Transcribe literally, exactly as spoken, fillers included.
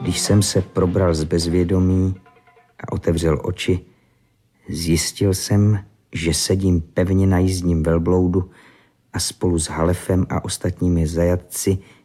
Když jsem se probral z bezvědomí a otevřel oči, zjistil jsem, že sedím pevně na jízdním velbloudu a spolu s Halefem a ostatními zajatci